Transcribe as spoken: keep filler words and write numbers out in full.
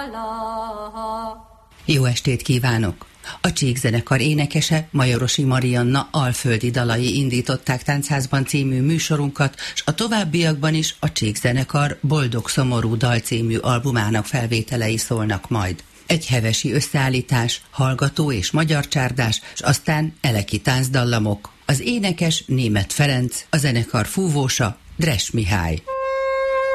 Jó estét kívánok! A Csíkzenekar énekese, Majorosi Marianna Alföldi dalai indították Táncházban című műsorunkat, s a továbbiakban is a Csíkzenekar Boldog Szomorú Dal című albumának felvételei szólnak majd. Egy hevesi összeállítás, hallgató és magyar csárdás, s aztán eleki táncdallamok. Az énekes Németh Ferenc, a zenekar fúvósa Dress Mihály.